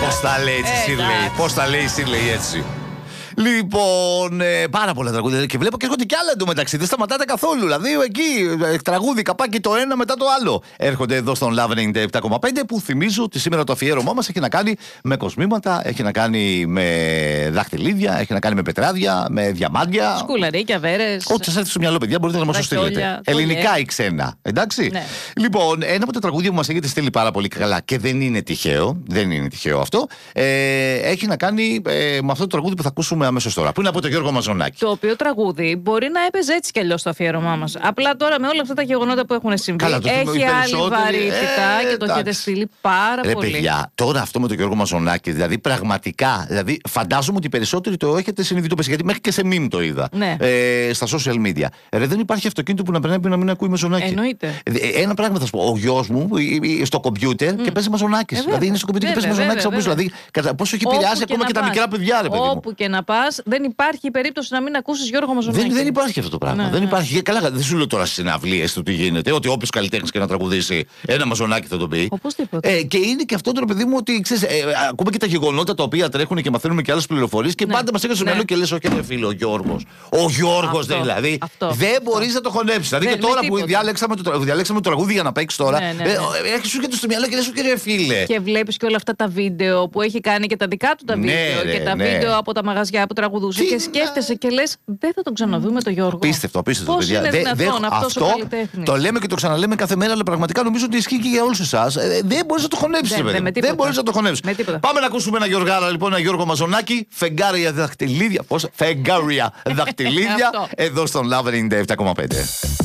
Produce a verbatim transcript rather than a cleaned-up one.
Πώς τα λέει έτσι, Σίρλεϊ. Πώς τα λέει, Σίρλεϊ, έτσι. Λοιπόν, ε, πάρα πολλά τραγούδια. Και βλέπω και έρχονται κι άλλα εντωμεταξύ. Δεν σταματάτε καθόλου. Δηλαδή, εκεί ε, τραγούδι, καπάκι το ένα μετά το άλλο. Έρχονται εδώ στον Love ενενήντα επτά κόμμα πέντε που θυμίζω ότι σήμερα το αφιέρωμά μας έχει να κάνει με κοσμήματα, έχει να κάνει με δαχτυλίδια, έχει να κάνει με πετράδια, με διαμάντια. Σκουλαρίκια, βέρες. Ό,τι σας έρθει στο μυαλό, παιδιά, μπορείτε να μας το στείλετε. Ελληνικά ή ξένα. Εντάξει. Ναι. Λοιπόν, ένα από τα τραγούδια που μας έχετε στείλει πάρα πολύ καλά και δεν είναι τυχαίο, δεν είναι τυχαίο αυτό, ε, έχει να κάνει ε, με αυτό το τραγούδι που θα ακούσουμε αμέσως τώρα, που είναι από τον Γιώργο Μαζονάκη. Το οποίο τραγούδι μπορεί να έπαιζε έτσι κι αλλιώς το αφιέρωμά μας. Απλά τώρα με όλα αυτά τα γεγονότα που έχουν συμβεί, καλά, έχει άλλη βαρύτητα ε, και το έχετε στείλει πάρα Ρε, πολύ. Παιδιά, τώρα αυτό με τον Γιώργο Μαζονάκη, δηλαδή πραγματικά, δηλαδή φαντάζομαι ότι οι περισσότεροι το έχετε συνειδητοποιήσει, γιατί μέχρι και σε meme το είδα. Ναι. Ε, στα social media. Ρε, δεν υπάρχει αυτοκίνητο που να πρέπει να μην ακούει Μαζονάκη. Εννοείται. Ένα πράγμα θα σου πω. Ο γιος μου στο κομπιούτερ mm. και παίζει Μαζονάκης. Ε, δηλαδή είναι στο κομπιούτερ και παίζει Μαζονάκης από πίσω. Δηλαδή πόσο έχει επηρεάσει ακόμα και τα μικρά παιδιά, ρε παιδί μου. Όπου και να πας, δεν υπάρχει περίπτωση να μην ακούσεις Γιώργο Μαζονάκη. Δεν, δεν υπάρχει αυτό το πράγμα. Ναι, δεν ναι. υπάρχει. Καλά, δεν σου λέω τώρα στις συναυλίες του τι γίνεται. Ότι όποιος καλλιτέχνης και να τραγουδήσει ένα Μαζονάκη θα το πει. Οπωσδήποτε. Ε, και είναι και αυτό το παιδί μου ότι ξέρεις, ε, ακούμε και τα γεγονότα τα οποία τρέχουν και μαθαίνουμε και άλλες πληροφορίες και ναι. πάντα μας έρχεται στο μυαλό ναι. και λες: όχι, ρε φίλε, ο Γιώργος. Ο Γιώργος δηλαδή. Αυτό. Δεν μπορείς να το χωνέψεις. Δηλαδή και τώρα που διάλεξαμε το, διάλεξαμε το τραγούδι για να παίξει τώρα, ναι, ναι, ναι. ε, έχεις σου έρχεται στο μυαλό και λες: όχι, ρε φίλε. Και βλέπεις και όλα αυτά τα βίντεο που έχει κάνει και τα δικά του τα βίντεο ναι, και τα ναι. βίντεο από τα μαγαζιά που τραγουδούσε. Και σκέφτεσαι και λες, δεν θα τον ξαναδούμε τον Γιώργο. Απίστευτο, απίστευτο. Πώς είναι δυνατόν αυτός ο καλλιτέχνης. Το λέμε και το ξαναλέμε κάθε μέρα, αλλά πραγματικά νομίζω ότι ισχύει και για όλους εσάς. Ε, δεν μπορείς να το χωνέψεις, δεν, δεν, δεν μπορείς να το χωνέψεις. Πάμε να ακούσουμε ένα Γιωργάρα, λοιπόν, ένα Γιώργο Μαζονάκη. Φεγγάρια δαχτυλίδια. Πώς? Φεγγάρια δαχτυλίδια. Εδώ στον Love ενενήντα επτά κόμμα πέντε.